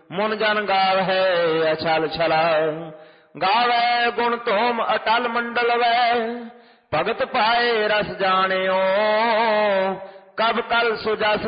मुन जन गावै अछल छला। गावै गुण तोम अटल मंडल वै भगत पाए रस जानियो कब कल सुजस